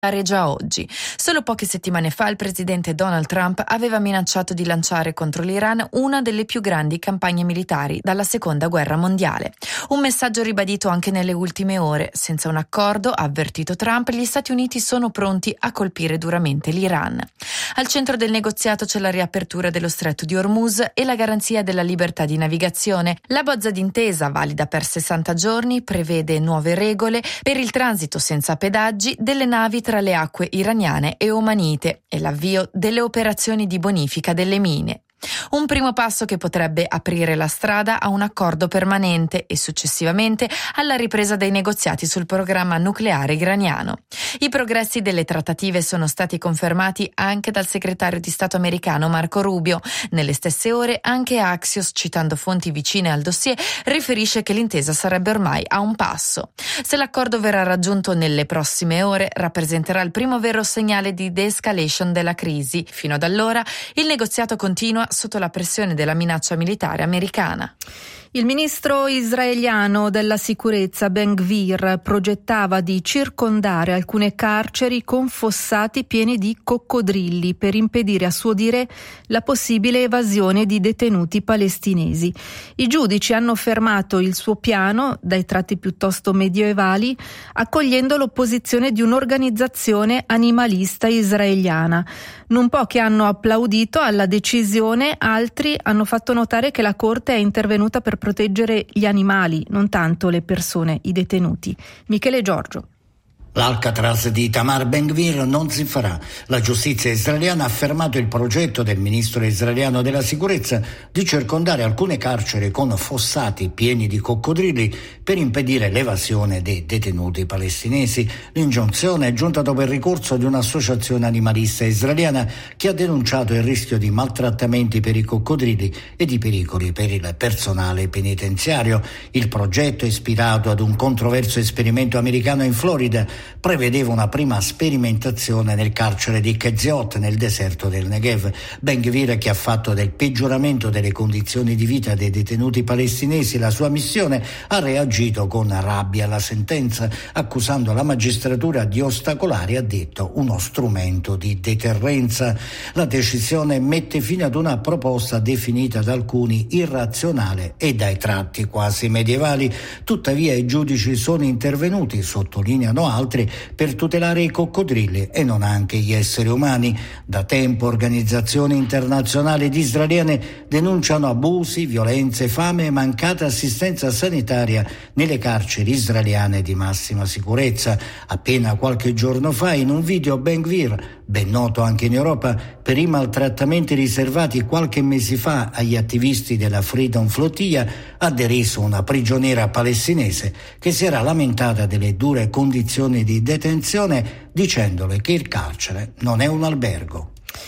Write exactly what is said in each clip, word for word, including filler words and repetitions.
già oggi. Solo poche settimane fa il presidente Donald Trump aveva minacciato di lanciare contro l'Iran una delle più grandi campagne militari dalla seconda guerra mondiale. Un messaggio ribadito anche nelle ultime ore. Senza un accordo, ha avvertito Trump, gli Stati Uniti sono pronti a colpire duramente l'Iran. Al centro del negoziato c'è la riapertura dello stretto di Hormuz e la garanzia della libertà di navigazione. La bozza d'intesa, valida per sessanta giorni, prevede nuove regole per il transito senza pedaggi delle navi tra le acque iraniane e omanite e l'avvio delle operazioni di bonifica delle mine. Un primo passo che potrebbe aprire la strada a un accordo permanente e successivamente alla ripresa dei negoziati sul programma nucleare iraniano. I progressi delle trattative sono stati confermati anche dal segretario di Stato americano Marco Rubio. Nelle stesse ore anche Axios, citando fonti vicine al dossier, riferisce che l'intesa sarebbe ormai a un passo. Se l'accordo verrà raggiunto nelle prossime ore, rappresenterà il primo vero segnale di de-escalation della crisi. Fino ad allora il negoziato continua sotto la pressione della minaccia militare americana. Il ministro israeliano della sicurezza Ben-Gvir progettava di circondare alcune carceri con fossati pieni di coccodrilli per impedire, a suo dire, la possibile evasione di detenuti palestinesi. I giudici hanno fermato il suo piano, dai tratti piuttosto medievali, accogliendo l'opposizione di un'organizzazione animalista israeliana. Non pochi hanno applaudito alla decisione, altri hanno fatto notare che la Corte è intervenuta per proteggere gli animali, non tanto le persone, i detenuti. Michele Giorgio. L'Alcatraz di Itamar Ben-Gvir non si farà. La giustizia israeliana ha fermato il progetto del ministro israeliano della sicurezza di circondare alcune carceri con fossati pieni di coccodrilli per impedire l'evasione dei detenuti palestinesi. L'ingiunzione è giunta dopo il ricorso di un'associazione animalista israeliana che ha denunciato il rischio di maltrattamenti per i coccodrilli e di pericoli per il personale penitenziario. Il progetto, ispirato ad un controverso esperimento americano in Florida, prevedeva una prima sperimentazione nel carcere di Keziot, nel deserto del Negev. Ben-Gvir, che ha fatto del peggioramento delle condizioni di vita dei detenuti palestinesi la sua missione, ha reagito con rabbia alla sentenza, accusando la magistratura di ostacolare, ha detto, uno strumento di deterrenza. La decisione mette fine ad una proposta definita da alcuni irrazionale e dai tratti quasi medievali. Tuttavia i giudici sono intervenuti, sottolineano altri, per tutelare i coccodrilli e non anche gli esseri umani. Da tempo organizzazioni internazionali ed israeliane denunciano abusi, violenze, fame e mancata assistenza sanitaria nelle carceri israeliane di massima sicurezza. Appena qualche giorno fa, in un video, Ben-Gvir, ben noto anche in Europa per i maltrattamenti riservati qualche mese fa agli attivisti della Freedom Flotilla, ha deriso una prigioniera palestinese che si era lamentata delle dure condizioni di detenzione, dicendole che il carcere non è un albergo.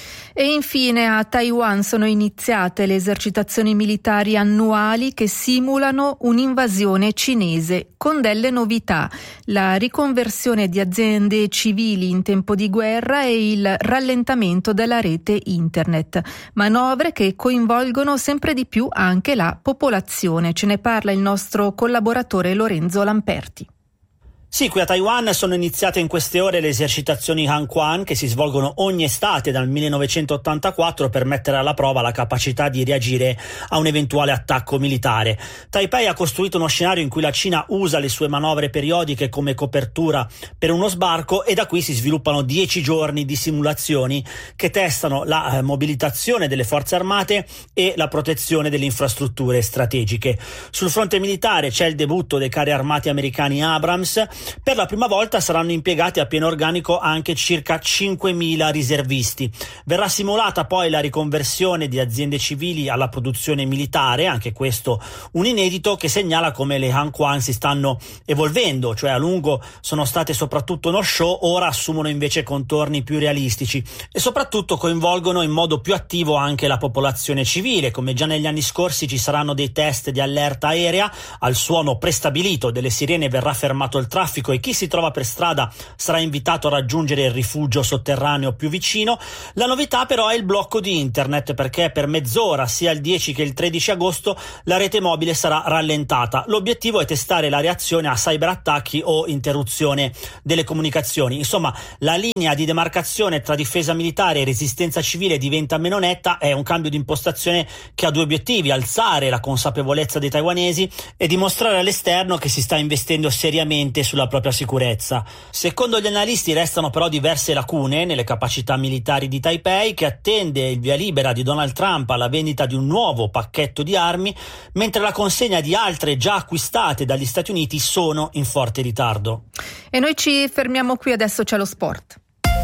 E infine a Taiwan sono iniziate le esercitazioni militari annuali che simulano un'invasione cinese, con delle novità: la riconversione di aziende civili in tempo di guerra e il rallentamento della rete internet. Manovre che coinvolgono sempre di più anche la popolazione. Ce ne parla il nostro collaboratore Lorenzo Lamperti. Sì, qui a Taiwan sono iniziate in queste ore le esercitazioni Hanquan, che si svolgono ogni estate dal millenovecentottantaquattro per mettere alla prova la capacità di reagire a un eventuale attacco militare. Taipei ha costruito uno scenario in cui la Cina usa le sue manovre periodiche come copertura per uno sbarco, e da qui si sviluppano dieci giorni di simulazioni che testano la eh, mobilitazione delle forze armate e la protezione delle infrastrutture strategiche. Sul fronte militare c'è il debutto dei carri armati americani Abrams. Per la prima volta saranno impiegati a pieno organico anche circa cinquemila riservisti. Verrà simulata poi la riconversione di aziende civili alla produzione militare, anche questo un inedito che segnala come le Hanquan si stanno evolvendo, cioè a lungo sono state soprattutto uno show, ora assumono invece contorni più realistici e soprattutto coinvolgono in modo più attivo anche la popolazione civile. Come già negli anni scorsi ci saranno dei test di allerta aerea, al suono prestabilito delle sirene verrà fermato il traffico traffico e chi si trova per strada sarà invitato a raggiungere il rifugio sotterraneo più vicino. La novità però è il blocco di internet, perché per mezz'ora sia il dieci che il tredici agosto la rete mobile sarà rallentata. L'obiettivo è testare la reazione a cyberattacchi o interruzione delle comunicazioni. Insomma, la linea di demarcazione tra difesa militare e resistenza civile diventa meno netta. È un cambio di impostazione che ha due obiettivi: alzare la consapevolezza dei taiwanesi e dimostrare all'esterno che si sta investendo seriamente sulla propria sicurezza. Secondo gli analisti restano però diverse lacune nelle capacità militari di Taipei, che attende il via libera di Donald Trump alla vendita di un nuovo pacchetto di armi, mentre la consegna di altre già acquistate dagli Stati Uniti sono in forte ritardo. E noi ci fermiamo qui, adesso c'è lo sport.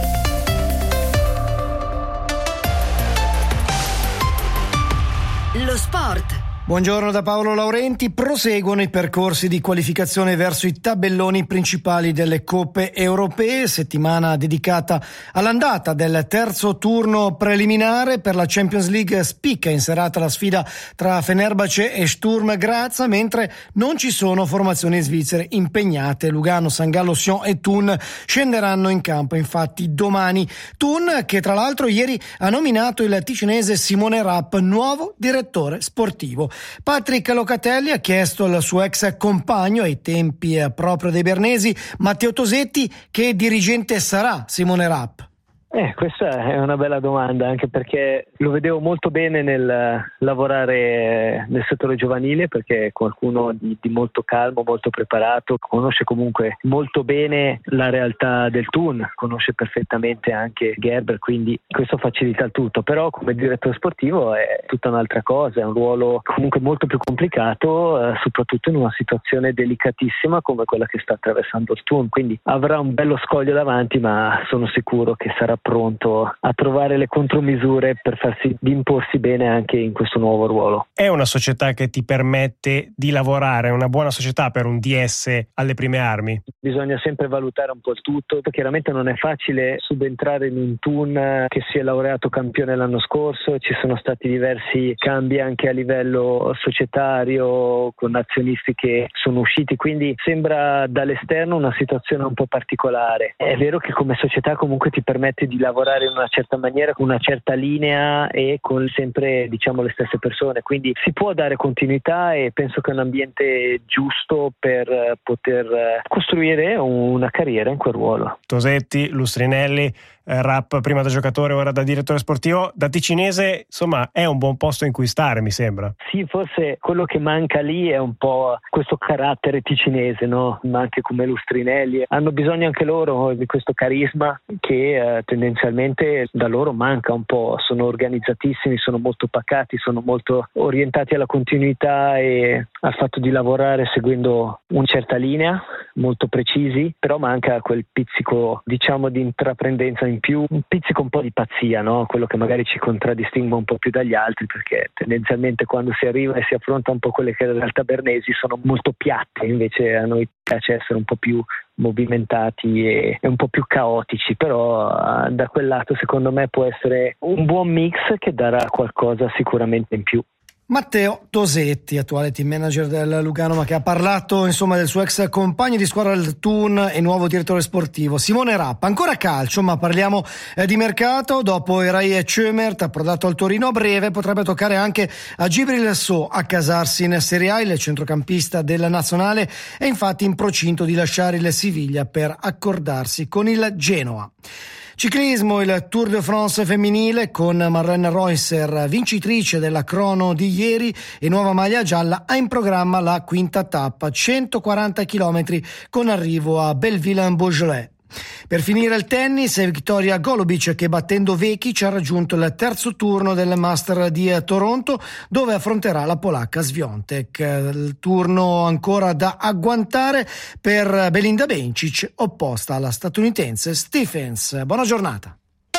Lo sport. Buongiorno da Paolo Laurenti. Proseguono i percorsi di qualificazione verso i tabelloni principali delle coppe europee, settimana dedicata all'andata del terzo turno preliminare. Per la Champions League spicca in serata la sfida tra Fenerbahce e Sturm Graz, mentre non ci sono formazioni svizzere impegnate. Lugano, San Gallo, Sion e Thun scenderanno in campo infatti domani. Thun, che tra l'altro ieri ha nominato il ticinese Simone Rapp nuovo direttore sportivo. Patrick Locatelli ha chiesto al suo ex compagno ai tempi proprio dei bernesi, Matteo Tosetti, che dirigente sarà Simone Rapp. Eh, questa è una bella domanda, anche perché lo vedevo molto bene nel lavorare nel settore giovanile, perché è qualcuno di, di molto calmo, molto preparato, conosce comunque molto bene la realtà del Thun, conosce perfettamente anche Gerber, quindi questo facilita il tutto. Però come direttore sportivo è tutta un'altra cosa, è un ruolo comunque molto più complicato, eh, soprattutto in una situazione delicatissima come quella che sta attraversando il Thun, quindi avrà un bello scoglio davanti, ma sono sicuro che sarà pronto a trovare le contromisure per farsi di imporsi bene anche in questo nuovo ruolo. È una società che ti permette di lavorare, è una buona società per un D S alle prime armi? Bisogna sempre valutare un po' il tutto. Chiaramente non è facile subentrare in un Thun che si è laureato campione l'anno scorso, ci sono stati diversi cambi anche a livello societario con azionisti che sono usciti, quindi sembra dall'esterno una situazione un po' particolare. È vero che come società comunque ti permette di lavorare in una certa maniera, con una certa linea e con sempre, diciamo, le stesse persone, quindi si può dare continuità e penso che è un ambiente giusto per poter costruire una carriera in quel ruolo. Tosetti, Lustrinelli, eh, Rapp prima da giocatore, ora da direttore sportivo, da ticinese, insomma è un buon posto in cui stare, mi sembra. Sì, forse quello che manca lì è un po' questo carattere ticinese, no? Ma anche come Lustrinelli hanno bisogno anche loro di questo carisma che eh, tendenzialmente da loro manca un po'. Sono organizzatissimi, sono molto pacati, sono molto orientati alla continuità e al fatto di lavorare seguendo una certa linea, molto precisi, però manca quel pizzico, diciamo, di intraprendenza in più, un pizzico un po' di pazzia, no? Quello che magari ci contraddistingue un po' più dagli altri, perché tendenzialmente quando si arriva e si affronta un po' quelle che in realtà bernesi sono molto piatte, invece a noi piace essere un po' più movimentati e, e un po' più caotici, però uh, da quel lato secondo me può essere un buon mix che darà qualcosa sicuramente in più. Matteo Tosetti, attuale team manager del Lugano, ma che ha parlato insomma del suo ex compagno di squadra del Thun e nuovo direttore sportivo Simone Rapp. Ancora calcio, ma parliamo eh, di mercato. Dopo Eray Cömert, approdato al Torino a breve, potrebbe toccare anche a Djibril So a casarsi in Serie A. Il centrocampista della nazionale è infatti in procinto di lasciare il Siviglia per accordarsi con il Genoa. Ciclismo, il Tour de France femminile con Marlene Reusser, vincitrice della crono di ieri e nuova maglia gialla, ha in programma la quinta tappa, centoquaranta chilometri con arrivo a Belleville-en-Beaujolais. Per finire il tennis, Victoria Golubic che battendo Vekic ha raggiunto il terzo turno del Master di Toronto, dove affronterà la polacca Swiatek. Il turno ancora da agguantare per Belinda Bencic, opposta alla statunitense Stephens. Buona giornata.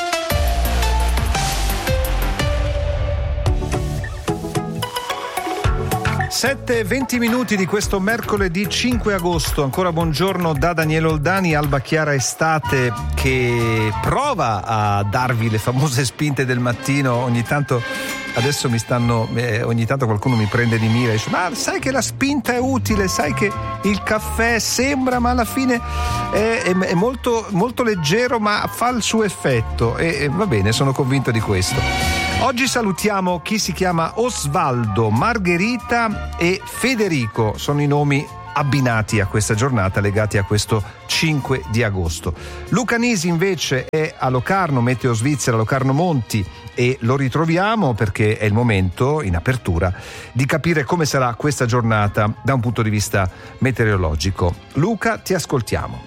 sette e venti minuti di questo mercoledì cinque agosto. Ancora buongiorno da Daniele Oldani. Alba chiara estate che prova a darvi le famose spinte del mattino, ogni tanto adesso mi stanno eh, ogni tanto qualcuno mi prende di mira e dice: ma sai che la spinta è utile, sai che il caffè sembra ma alla fine è, è, è molto, molto leggero ma fa il suo effetto, e, e va bene, sono convinto di questo. Oggi salutiamo chi si chiama Osvaldo, Margherita e Federico, sono i nomi abbinati a questa giornata, legati a questo cinque di agosto. Luca Nisi invece è a Locarno, Meteo Svizzera, Locarno Monti, e lo ritroviamo perché è il momento, in apertura, di capire come sarà questa giornata da un punto di vista meteorologico. Luca, ti ascoltiamo.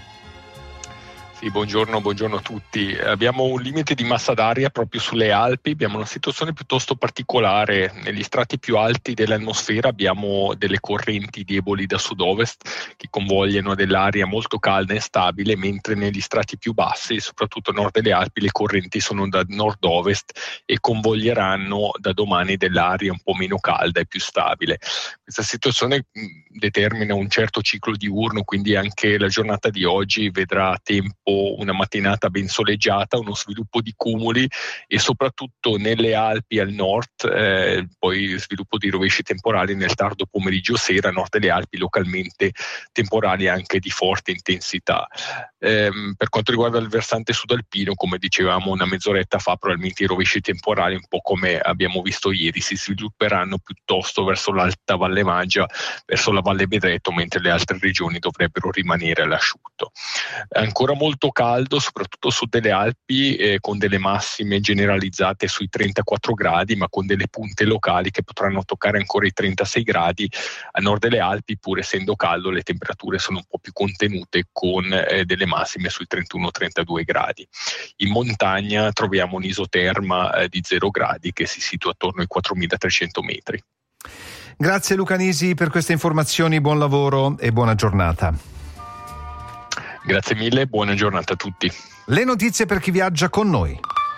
Sì, buongiorno, buongiorno a tutti. Abbiamo un limite di massa d'aria proprio sulle Alpi, abbiamo una situazione piuttosto particolare. Negli strati più alti dell'atmosfera abbiamo delle correnti deboli da sud-ovest che convogliano dell'aria molto calda e stabile, mentre negli strati più bassi, soprattutto a nord delle Alpi, le correnti sono da nord-ovest e convoglieranno da domani dell'aria un po' meno calda e più stabile. Questa situazione determina un certo ciclo diurno, quindi anche la giornata di oggi vedrà tempo una mattinata ben soleggiata, uno sviluppo di cumuli e soprattutto nelle Alpi al nord, eh, poi sviluppo di rovesci temporali nel tardo pomeriggio sera, a nord delle Alpi localmente temporali anche di forte intensità. Eh, per quanto riguarda il versante sudalpino, come dicevamo una mezz'oretta fa, probabilmente i rovesci temporali, un po' come abbiamo visto ieri, si svilupperanno piuttosto verso l'Alta Valle Maggia, verso la Valle Bedretto, mentre le altre regioni dovrebbero rimanere all'asciutto. Ancora molto caldo, soprattutto a sud delle Alpi, eh, con delle massime generalizzate sui trentaquattro gradi, ma con delle punte locali che potranno toccare ancora i trentasei gradi. A nord delle Alpi, pur essendo caldo, le temperature sono un po' più contenute, con eh, delle massime sui trentuno trentadue gradi. In montagna troviamo un'isoterma eh, di zero gradi che si situa attorno ai quattromilatrecento metri. Grazie Luca Nisi per queste informazioni, buon lavoro e buona giornata. Grazie mille, buona giornata a tutti. Le notizie per chi viaggia con noi.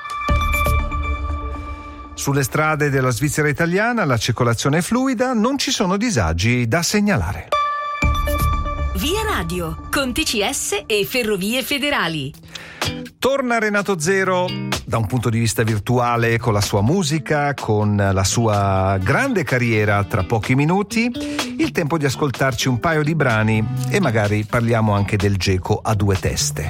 Sulle strade della Svizzera italiana la circolazione è fluida, non ci sono disagi da segnalare. Via Radio, con T C S e Ferrovie Federali. Torna Renato Zero da un punto di vista virtuale, con la sua musica, con la sua grande carriera tra pochi minuti. Il tempo di ascoltarci un paio di brani e magari parliamo anche del geco a due teste.